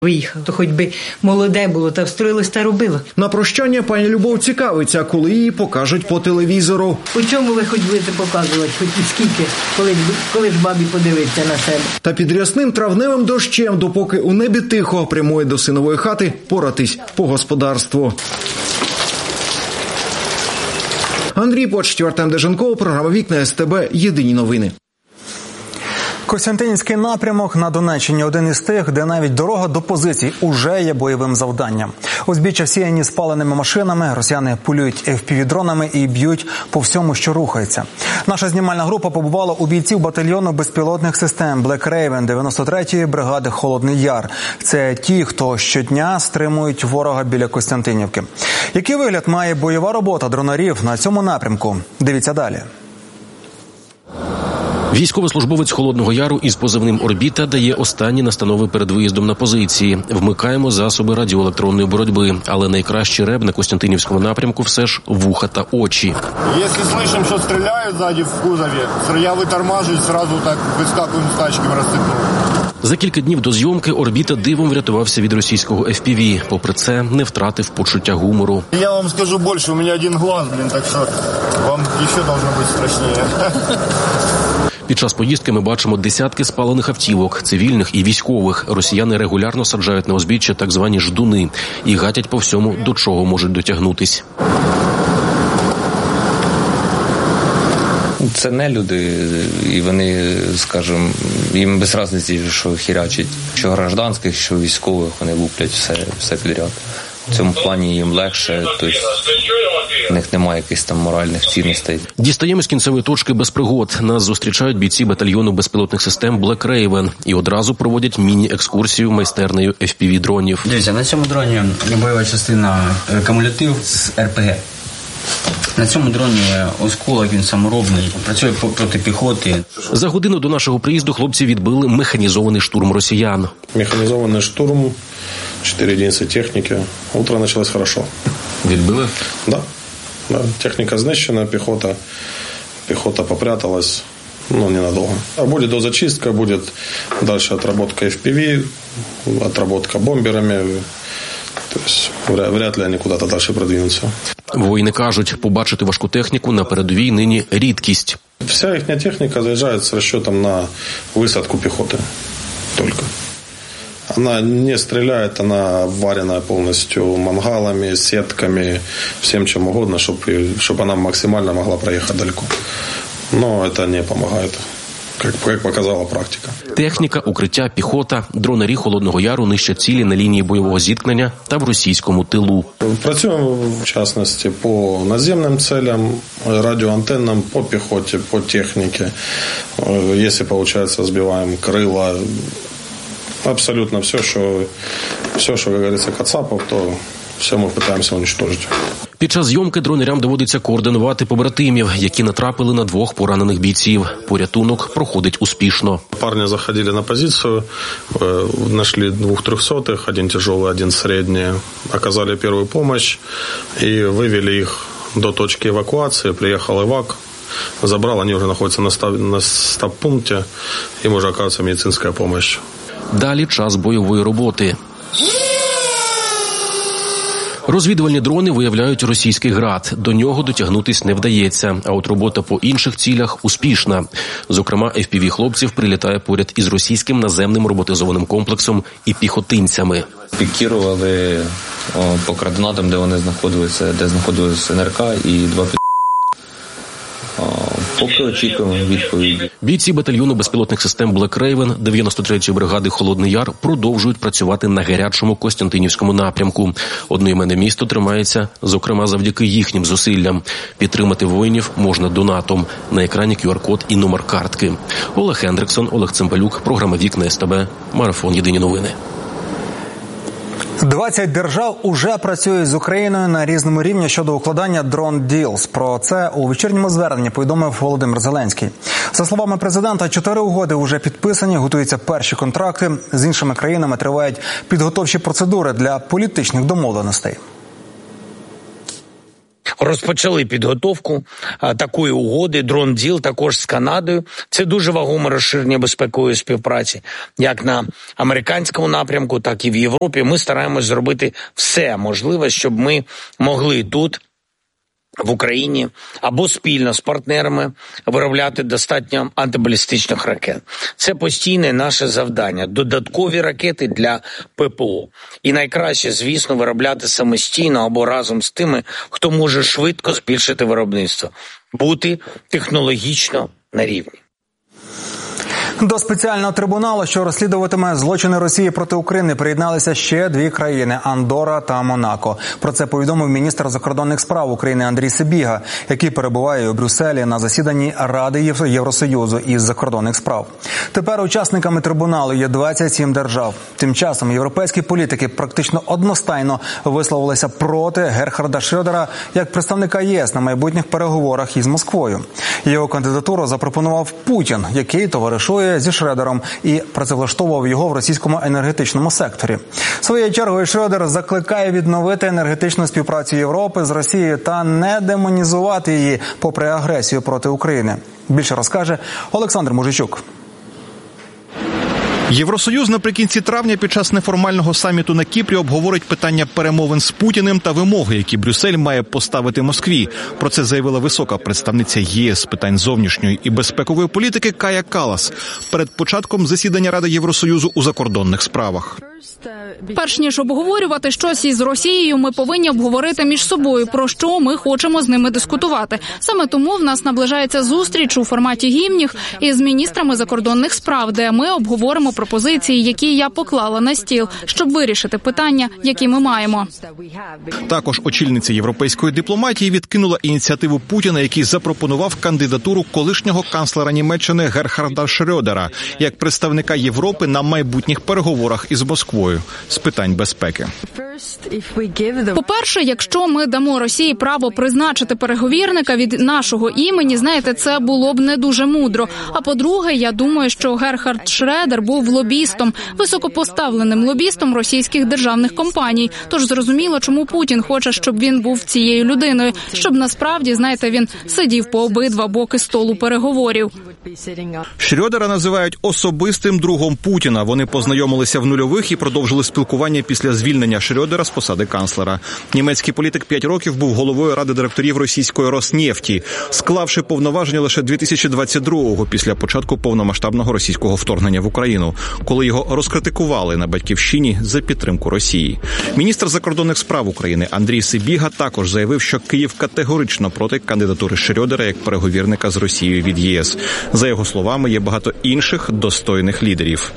Виїхав, то хоч би молоде було, та встроїлось та робило. На прощання пані Любов цікавиться, коли її покажуть по телевізору. У чому ви хоч будете показувати, хоч і скільки, коли ж бабі подивиться на себе. Та під рясним травневим дощем, допоки у небі тихо, прямує до синової хати поратись по господарству. Андрій Почтів, Артем Деженков, програма «Вікна СТБ», єдині новини. Костянтинівський напрямок на Донеччині – один із тих, де навіть дорога до позицій уже є бойовим завданням. Узбіччя всіяні спаленими машинами, росіяни полюють FPV-дронами і б'ють по всьому, що рухається. Наша знімальна група побувала у бійців батальйону безпілотних систем Black Raven 93-ї бригади «Холодний Яр». Це ті, хто щодня стримують ворога біля Костянтинівки. Який вигляд має бойова робота дронарів на цьому напрямку? Дивіться далі. Військовослужбовець Холодного Яру із позивним «Орбіта» дає останні настанови перед виїздом на позиції. Вмикаємо засоби радіоелектронної боротьби, але найкращий реп на Костянтинівському напрямку все ж вуха та очі. Якщо слышим, що стріляють ззаді в кузові, я витормажую, одразу так вискакуємо з тачки в розсипну. За кілька днів до зйомки «Орбіта» дивом врятувався від російського FPV. Попри це, не втратив почуття гумору. Я вам скажу більше, у мене один глаз, так що вам ще должно бути страшніше. Під час поїздки ми бачимо десятки спалених автівок, цивільних і військових. Росіяни регулярно саджають на узбіччя так звані ждуни і гатять по всьому, до чого можуть дотягнутись. Це не люди, і вони, скажімо, їм без різниці, що хірячить, що гражданських, що військових, вони луплять все підряд. В цьому плані їм легше, тобто в них немає якихось там моральних цінностей. Дістаємо з кінцевої точки без пригод. Нас зустрічають бійці батальйону безпілотних систем Black Raven і одразу проводять міні-екскурсію майстернею FPV-дронів. Дивіться, на цьому дроні бойова частина кумулятив з РПГ. На цьому дроні осколок, він саморобний, працює проти піхоти. За годину до нашого приїзду хлопці відбили механізований штурм росіян. Механізований штурм, 4 единиці техніки. Утро почалось хорошо. Відбили? Да. Техніка знищена, піхота попряталась, ненадолго. А буде дозачистка, буде далі отработка FPV, отработка бомберами. Тобто, вряд ли вони куди-то далі продвинуться. Воїни кажуть, побачити важку техніку на передовій нині рідкість. Вся їхня техніка заїжджає з розчетом на висадку піхоти. Тільки. Она не стреляет, она обварена полностью мангалами, сетками, всем чем угодно, чтобы она максимально могла проехать далеко. Но это не помогает, как показала практика. Техніка, укриття, піхота, дронарі Холодного Яру нищать цілі на лінії бойового зіткнення та в російському тилу. Працюємо, в частності, по наземним целям, радіоантеннам, по піхоті, по техніці. Якщо виходить, збиваємо крила. Абсолютно все, що, як говориться, кацапов, то все ми намагаємося уничтожити. Під час зйомки дронерям доводиться координувати побратимів, які натрапили на 2 поранених бійців. Порятунок проходить успішно. Парни заходили на позицію, знайшли 2 трьохсотих, один тяжелый, один середній, оказали першу допомогу і вивели їх до точки евакуації. Приїхав евак, забрал, вони вже знаходяться на стаб-пункті, їм вже оказується медицинська допомога. Далі час бойової роботи. Розвідувальні дрони виявляють російський град. До нього дотягнутись не вдається, а от робота по інших цілях успішна. Зокрема, FPV-хлопців прилітає поряд із російським наземним роботизованим комплексом і піхотинцями. Пікірували по координатам, де вони знаходилися, де знаходилися НРК і 2 Поки очікуємо відповіді. Бійці батальйону безпілотних систем Black Raven 93-ї бригади Холодний Яр продовжують працювати на гарячому Костянтинівському напрямку. Одноіменне місто тримається, зокрема, завдяки їхнім зусиллям. Підтримати воїнів можна донатом. На екрані QR-код і номер картки. Олег Хендриксон, Олег Цимбалюк, програма «Вікна СТБ», марафон «Єдині новини». 20 держав уже працюють з Україною на різному рівні щодо укладання Drone Deals. Про це у вечірньому зверненні повідомив Володимир Зеленський. За словами президента, 4 угоди вже підписані, готуються перші контракти. З іншими країнами тривають підготовчі процедури для політичних домовленостей. розпочали підготовку такої угоди, дрон-діл також з Канадою. Це дуже вагоме розширення безпекової співпраці, як на американському напрямку, так і в Європі. Ми стараємось зробити все можливе, щоб ми могли тут, в Україні, або спільно з партнерами виробляти достатньо антибалістичних ракет. Це постійне наше завдання. Додаткові ракети для ППО. І найкраще, звісно, виробляти самостійно або разом з тими, хто може швидко збільшити виробництво. Бути технологічно на рівні. До спеціального трибуналу, що розслідуватиме злочини Росії проти України, приєдналися ще дві країни – Андорра та Монако. Про це повідомив міністр закордонних справ України Андрій Сибіга, який перебуває у Брюсселі на засіданні Ради Євросоюзу із закордонних справ. Тепер учасниками трибуналу є 27 держав. Тим часом європейські політики практично одностайно висловилися проти Герхарда Шрёдера як представника ЄС на майбутніх переговорах із Москвою. Його кандидатуру запропонував Путін, який товаришує зі Шредером і працевлаштовував його в російському енергетичному секторі. Своєю чергою Шредер закликає відновити енергетичну співпрацю Європи з Росією та не демонізувати її попри агресію проти України. Більше розкаже Олександр Мужичук. Євросоюз наприкінці травня під час неформального саміту на Кіпрі обговорить питання перемовин з Путіним та вимоги, які Брюссель має поставити Москві. Про це заявила висока представниця ЄС з питань зовнішньої і безпекової політики Кая Каллас перед початком засідання Ради Євросоюзу у закордонних справах. Перш ніж обговорювати щось із Росією, ми повинні обговорити між собою, про що ми хочемо з ними дискутувати. Саме тому в нас наближається зустріч у форматі гімнів із міністрами закордонних справ, де ми обговоримо пропозиції, які я поклала на стіл, щоб вирішити питання, які ми маємо. Також очільниця європейської дипломатії відкинула ініціативу Путіна, який запропонував кандидатуру колишнього канцлера Німеччини Герхарда Шрёдера як представника Європи на майбутніх переговорах із Москвою з питань безпеки. По-перше, якщо ми дамо Росії право призначити переговірника від нашого імені, знаєте, це було б не дуже мудро. А по-друге, я думаю, що Герхард Шредер був лобістом, високопоставленим лобістом російських державних компаній. Тож зрозуміло, чому Путін хоче, щоб він був цією людиною, щоб насправді, знаєте, він сидів по обидва боки столу переговорів. Шрёдера називають особистим другом Путіна. Вони познайомилися в нульових і продовжили спілкування після звільнення Шрёдера з посади канцлера. Німецький політик 5 років був головою ради директорів російської Роснефті, склавши повноваження лише 2022-го після початку повномасштабного російського вторгнення в Україну, коли його розкритикували на Батьківщині за підтримку Росії. Міністр закордонних справ України Андрій Сибіга також заявив, що Київ категорично проти кандидатури Шрёдера як переговірника з Росією від ЄС. За його словами, є багато інших достойних лідерів.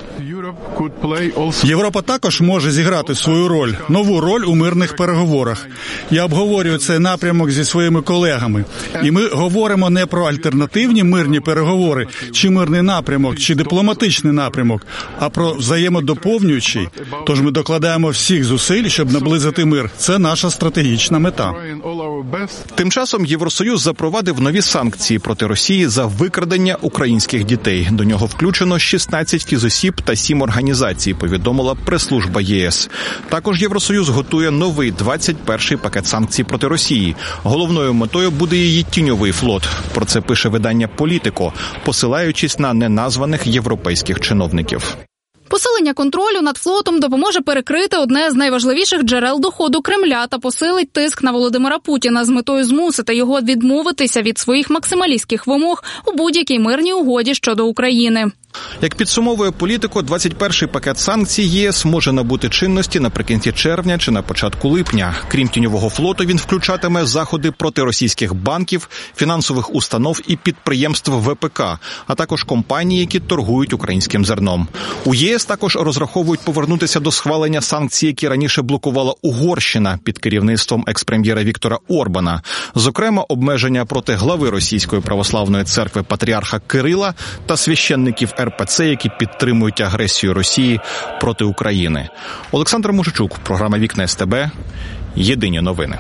Європа також може зіграти свою роль, нову роль у мирних переговорах. Я обговорюю цей напрямок зі своїми колегами. І ми говоримо не про альтернативні мирні переговори, чи мирний напрямок, чи дипломатичний напрямок, а про взаємодоповнюючий. Тож ми докладаємо всіх зусиль, щоб наблизити мир. Це наша стратегічна мета. Тим часом Євросоюз запровадив нові санкції проти Росії за викрадення українських дітей. До нього включено 16 фізосіб та 7 організацій, повідомила прес-служба ЄС. Також Євросоюз готує новий 21-й пакет санкцій проти Росії. Головною метою буде її тіньовий флот. Про це пише видання «Політико», посилаючись на неназваних європейських чиновників. Посилення контролю над флотом допоможе перекрити одне з найважливіших джерел доходу Кремля та посилить тиск на Володимира Путіна з метою змусити його відмовитися від своїх максималістських вимог у будь-якій мирній угоді щодо України. Як підсумовує «Політико», 21-й пакет санкцій ЄС може набути чинності наприкінці червня чи на початку липня. Крім тіньового флоту, він включатиме заходи проти російських банків, фінансових установ і підприємств ВПК, а також компаній, які торгують українським зерном. У ЄС також розраховують повернутися до схвалення санкцій, які раніше блокувала Угорщина під керівництвом екс-прем'єра Віктора Орбана. Зокрема, обмеження проти глави Російської православної церкви патріарха Кирила та священників РПЦ, які підтримують агресію Росії проти України. Олександр Мужичук, програма «Вікна СТБ». Єдині новини.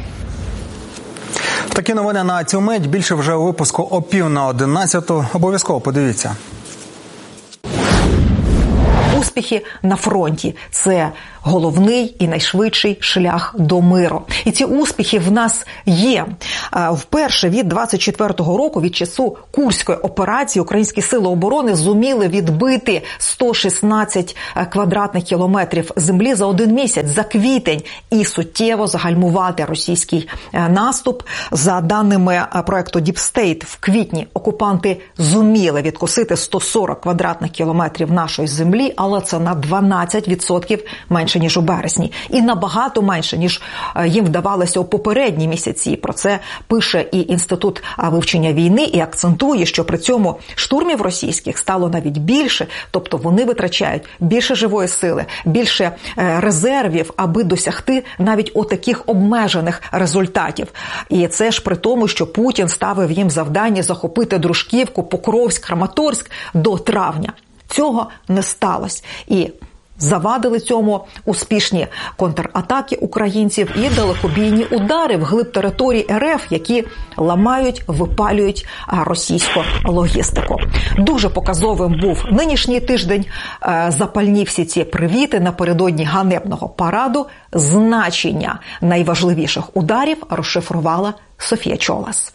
Такі новини на цю мить. Більше вже у випуску о 10:50. Обов'язково подивіться. успіхи на фронті – це головний і найшвидший шлях до миру. І ці успіхи в нас є. Вперше від 24-го року, від часу Курської операції, українські сили оборони зуміли відбити 116 квадратних кілометрів землі за один місяць, за квітень, і суттєво загальмувати російський наступ. За даними проекту Deep State, в квітні окупанти зуміли відкусити 140 квадратних кілометрів нашої землі, але це на 12% менше, ніж у березні. І набагато менше, ніж їм вдавалося у попередні місяці. Про це пише і Інститут вивчення війни і акцентує, що при цьому штурмів російських стало навіть більше, тобто вони витрачають більше живої сили, більше резервів, аби досягти навіть отаких обмежених результатів. І це ж при тому, що Путін ставив їм завдання захопити Дружківку, Покровськ, Краматорськ до травня. Цього не сталося. І завадили цьому успішні контратаки українців і далекобійні удари вглиб території РФ, які ламають, випалюють російську логістику. Дуже показовим був нинішній тиждень. Запальні всі ці привіти напередодні ганебного параду. Значення найважливіших ударів розшифрувала Софія Чолас.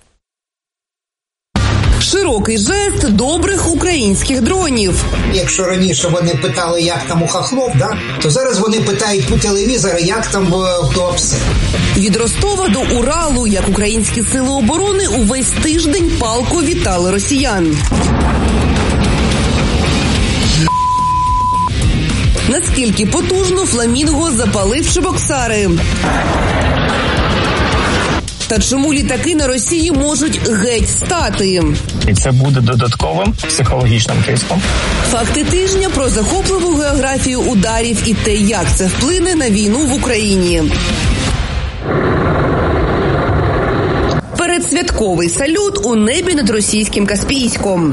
Широкий жест добрих українських дронів. Якщо раніше вони питали, як там у хохлов, то зараз вони питають по телевізору, як там в Туапсе. Від Ростова до Уралу, як українські сили оборони увесь тиждень палко вітали росіян. Наскільки потужно Фламінго запалив Чебоксари? Та чому літаки на Росії можуть геть стати? І це буде додатковим психологічним тиском. Факти тижня про захопливу географію ударів і те, як це вплине на війну в Україні. Передсвятковий салют у небі над російським Каспійськом.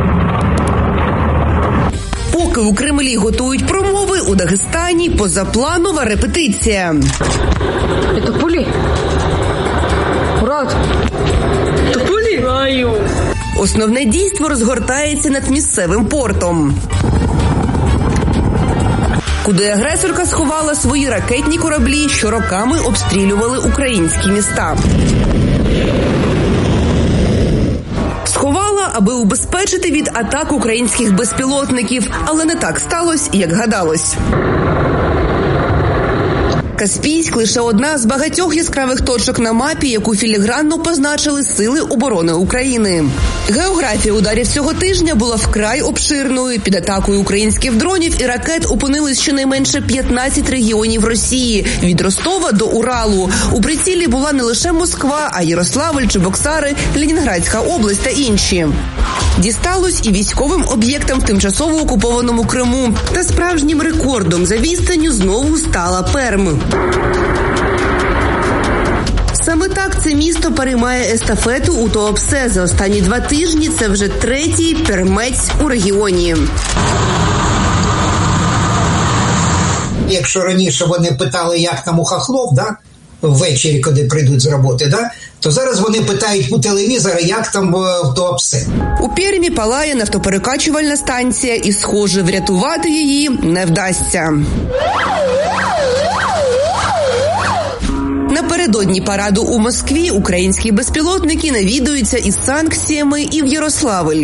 Поки у Кремлі готують промови, у Дагестані позапланова репетиція. Це пулі? Мурат, це пулі? Знаю. Основне дійство розгортається над місцевим портом, куди агресорка сховала свої ракетні кораблі, що роками обстрілювали українські міста. Сховала, аби убезпечити від атак українських безпілотників, але не так сталося, як гадалось. Каспійськ – лише одна з багатьох яскравих точок на мапі, яку філігранно позначили Сили оборони України. Географія ударів цього тижня була вкрай обширною. Під атакою українських дронів і ракет опинились щонайменше 15 регіонів Росії – від Ростова до Уралу. У прицілі була не лише Москва, а й Ярославль, Чебоксари, Ленінградська область та інші. Дісталось і військовим об'єктам в тимчасово окупованому Криму. Та справжнім рекордом за відстанню знову стала Перм. Саме так це місто переймає естафету у Туапсе. За останні 2 тижні це вже 3-й пермець у регіоні. Якщо раніше вони питали, як там у хохлов, ввечері, коли прийдуть з роботи, то зараз вони питають по телевізору, як там в Туапсе. У Пермі палає нафтоперекачувальна станція і, схоже, врятувати її не вдасться. Напередодні параду у Москві українські безпілотники навідуються із санкціями і в Ярославль.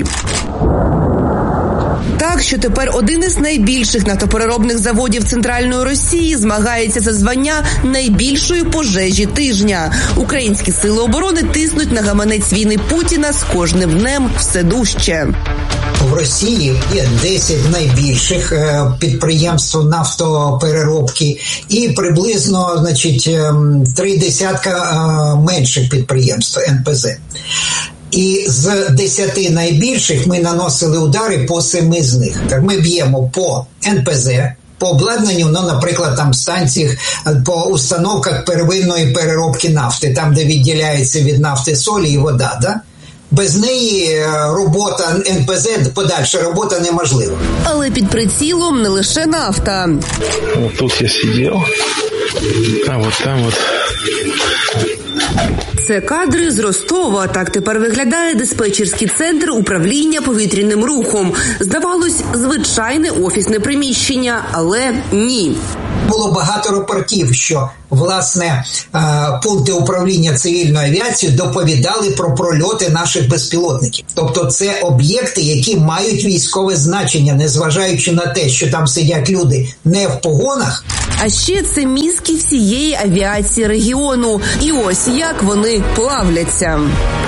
Так, що тепер один із найбільших нафтопереробних заводів Центральної Росії змагається за звання найбільшої пожежі тижня. Українські сили оборони тиснуть на гаманець війни Путіна з кожним днем все дужче. В Росії є 10 найбільших підприємств нафтопереробки і приблизно, 3 десятка менших підприємств НПЗ. І з 10 найбільших ми наносили удари по 7 з них. Ми б'ємо по НПЗ, по обладнанню, наприклад, там станціях, по установках первинної переробки нафти, там, де відділяється від нафти солі і вода, Без неї робота НПЗ, подальша робота неможлива. Але під прицілом не лише нафта. Вот тут я сидел, а вот там вот Це кадри з Ростова. Так тепер виглядає диспетчерський центр управління повітряним рухом. Здавалось, звичайне офісне приміщення, але ні. Було багато рапортів, що, власне, пункти управління цивільної авіації доповідали про прольоти наших безпілотників. Тобто це об'єкти, які мають військове значення, незважаючи на те, що там сидять люди не в погонах. А ще це мізки всієї авіації регіону. І ось як вони плавляться.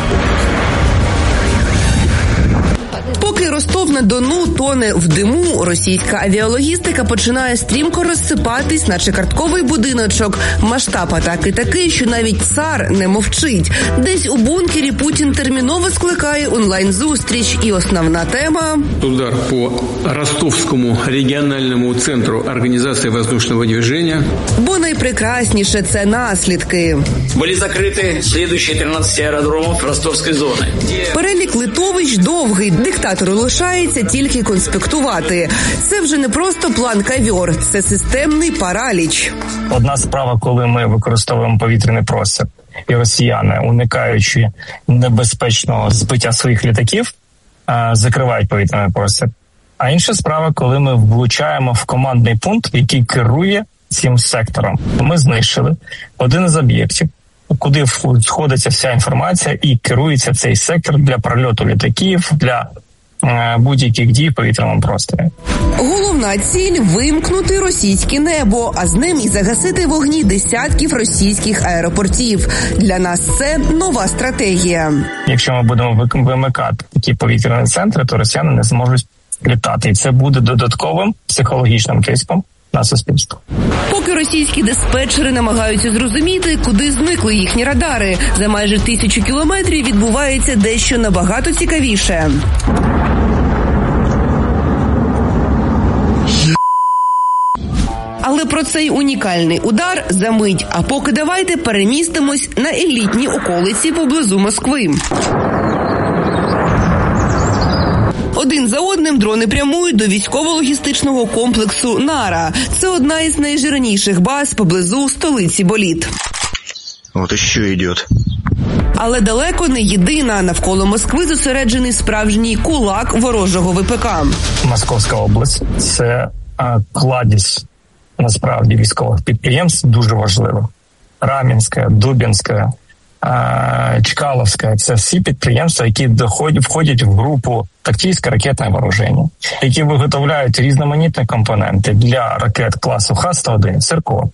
Поки Ростов-на-Дону тоне в диму, російська авіалогістика починає стрімко розсипатись, наче картковий будиночок. Масштаб атаки такий, що навіть цар не мовчить. Десь у бункері Путін терміново скликає онлайн-зустріч. І основна тема – удар по Ростовському регіональному центру організації воздушного движення. Бо найпрекрасніше – це наслідки. Були закриті слідуючі 13 аеродромів Ростовської зони. Перелік литовищ довгий. Диктатору лишається тільки конспектувати. Це вже не просто план ковьор, це системний параліч. Одна справа, коли ми використовуємо повітряний простір, і росіяни, уникаючи небезпечного збиття своїх літаків, закривають повітряний простір. А інша справа, коли ми влучаємо в командний пункт, який керує цим сектором. Ми знищили один із об'єктів, куди входиться вся інформація і керується цей сектор для прольоту літаків, для будь-яких дій в повітряному просторі. Головна ціль – вимкнути російське небо, а з ним і загасити вогні десятків російських аеропортів. Для нас це нова стратегія. Якщо ми будемо вимикати такі повітряні центри, то росіяни не зможуть літати. І це буде додатковим психологічним тиском на суспільство. Поки російські диспетчери намагаються зрозуміти, куди зникли їхні радари, за майже 1000 кілометрів відбувається дещо набагато цікавіше. Але про цей унікальний удар за мить. А поки давайте перемістимось на елітні околиці поблизу Москви. Один за одним дрони прямують до військово-логістичного комплексу «Нара». Це одна із найжирніших баз поблизу столиці боліт. От іще йде. Але далеко не єдина. Навколо Москви зосереджений справжній кулак ворожого ВПК. Московська область – це кладість, насправді, військових підприємств дуже важлива. Рамінська, Дубінська, Чкаловська – це всі підприємства, які входять в групу тактичне ракетне вооруження, які виготовляють різноманітні компоненти для ракет класу Х-101, «Циркон»,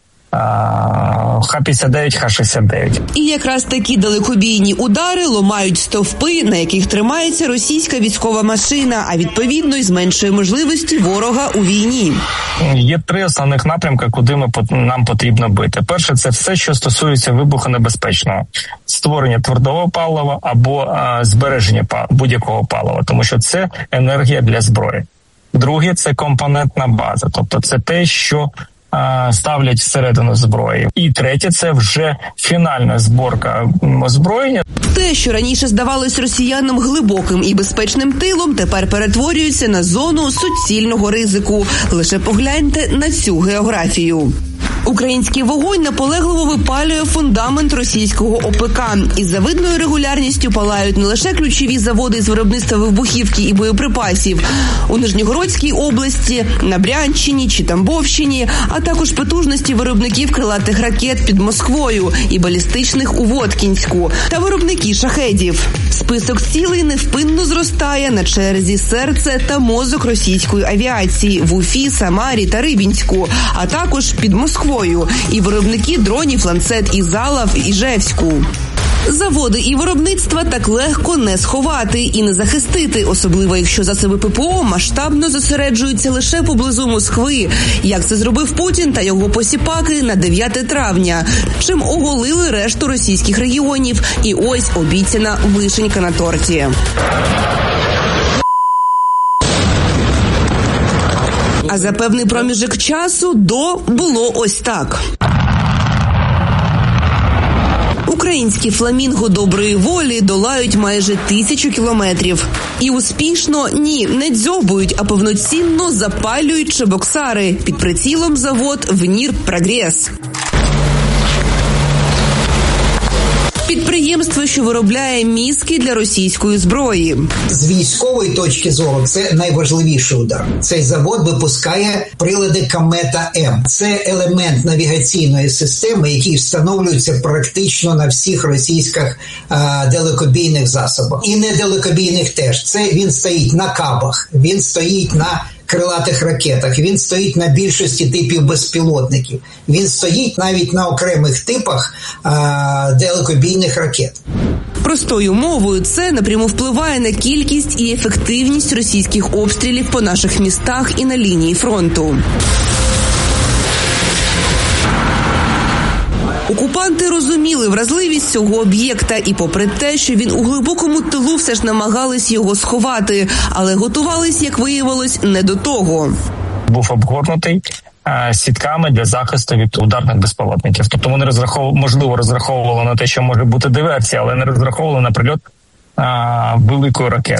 Х-59, Х-69. І якраз такі далекобійні удари ламають стовпи, на яких тримається російська військова машина, а відповідно й зменшує можливості ворога у війні. Є 3 основних напрямки, куди нам потрібно бити. Перше – це все, що стосується вибухонебезпечного. Створення твердого палива або збереження будь-якого палива, тому що це енергія для зброї. Друге – це компонентна база, тобто це те, що ставлять всередину зброї. І третє – це вже фінальна зборка озброєння. Те, що раніше здавалось росіянам глибоким і безпечним тилом, тепер перетворюється на зону суцільного ризику. Лише погляньте на цю географію. Український вогонь наполегливо випалює фундамент російського ОПК. Із завидною регулярністю палають не лише ключові заводи з виробництва вибухівки і боєприпасів. У Нижньогородській області, на Брянщині чи Тамбовщині, а також потужності виробників крилатих ракет під Москвою і балістичних у Воткінську. Та виробники шахедів. Список цілей невпинно зростає, на черзі серце та мозок російської авіації в Уфі, Самарі та Рибінську, а також під Москвою. І виробники дронів «Ланцет» і «Залав» і «Ижевську». Заводи і виробництва так легко не сховати і не захистити, особливо якщо засоби ППО масштабно зосереджуються лише поблизу Москви, як це зробив Путін та його посіпаки на 9 травня, чим оголили решту російських регіонів. І ось обіцяна вишенька на торті. А за певний проміжок часу було ось так. Українські фламінго доброї волі долають майже 1000 кілометрів. І успішно, не дзьобують, а повноцінно запалюють Чебоксари. Під прицілом завод «ВНИР Прогрес». Підприємство, що виробляє мізки для російської зброї. З військової точки зору це найважливіший удар. Цей завод випускає прилади Комета-М. Це елемент навігаційної системи, який встановлюється практично на всіх російських далекобійних засобах. І недалекобійних теж. Це він стоїть на кабах, він стоїть на крилатих ракетах, він стоїть на більшості типів безпілотників, він стоїть навіть на окремих типах далекобійних ракет. Простою мовою, це напряму впливає на кількість і ефективність російських обстрілів по наших містах і на лінії фронту. Окупанти розуміли вразливість цього об'єкта і попри те, що він у глибокому тилу все ж намагались його сховати, але готувались, як виявилось, не до того. Був обгорнутий сітками для захисту від ударних безпілотників. Тобто вони можливо розраховували на те, що може бути диверсія, але не розраховували на прильот великої ракети.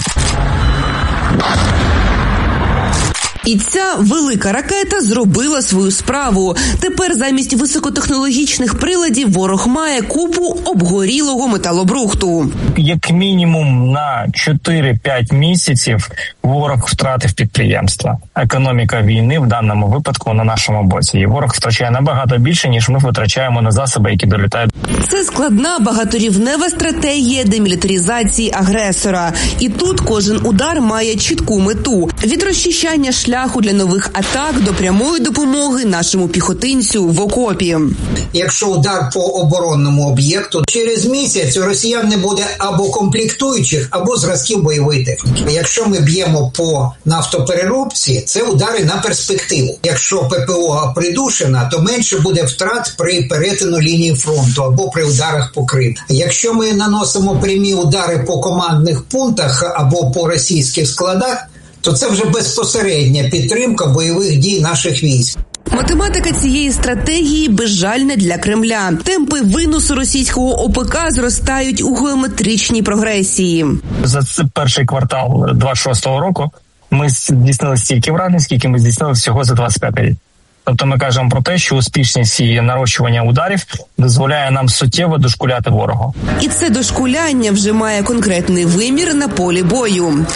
І ця велика ракета зробила свою справу. Тепер замість високотехнологічних приладів ворог має купу обгорілого металобрухту. Як мінімум на 4-5 місяців ворог втратив підприємства. Економіка війни в даному випадку на нашому боці. І ворог втрачає набагато більше, ніж ми витрачаємо на засоби, які долітають. Це складна багаторівнева стратегія демілітаризації агресора. І тут кожен удар має чітку мету – від розчищання шляху для нових атак до прямої допомоги нашому піхотинцю в окопі. Якщо удар по оборонному об'єкту, через місяць у росіян не буде або комплектуючих, або зразків бойової техніки. Якщо ми б'ємо по нафтопереробці, це удари на перспективу. Якщо ППО придушена, то менше буде втрат при перетину лінії фронту або при ударах по Криму. Якщо ми наносимо прямі удари по командних пунктах або по російських складах, то це вже безпосередня підтримка бойових дій наших військ. Математика цієї стратегії безжальна для Кремля. Темпи виносу російського ОПК зростають у геометричній прогресії. За перший квартал 26-го року ми здійснили стільки вражень, скільки ми здійснили всього за 25 рік. Тобто ми кажемо про те, що успішність і нарощування ударів дозволяє нам суттєво дошкуляти ворогу. І це дошкуляння вже має конкретний вимір на полі бою.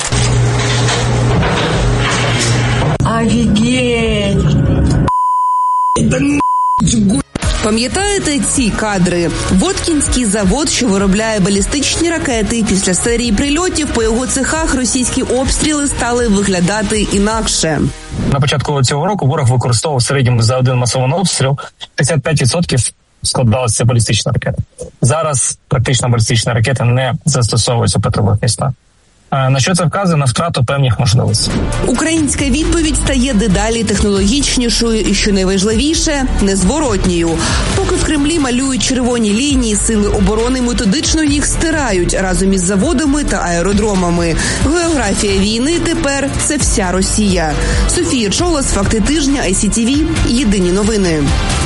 Офігеть! Пам'ятаєте ці кадри? Воткінський завод, що виробляє балістичні ракети. Після серії прильотів по його цехах російські обстріли стали виглядати інакше. На початку цього року ворог використовував в середньому за один масований обстріл 55% складалися балістичні ракети. Зараз практично балістичні ракети не застосовуються по трудових містах. На що це вказує? На втрату певних можливостей. Українська відповідь стає дедалі технологічнішою і, що найважливіше, незворотньою. Поки в Кремлі малюють червоні лінії, сили оборони методично їх стирають разом із заводами та аеродромами. Географія війни тепер – це вся Росія. Софія Чолос, «Факти тижня», ICTV, єдині новини.